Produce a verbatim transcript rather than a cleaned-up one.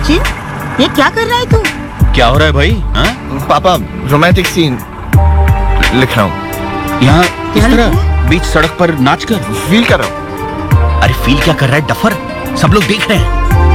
सचिन, ये क्या कर रहा है तू? क्या हो रहा है भाई? हा? पापा, रोमांटिक सीन लिख रहा हूँ। यहाँ इस तरह बीच सड़क पर नाच कर फील कर रहा हूँ। अरे फील क्या कर रहा है डफर? सब लोग देख रहे हैं।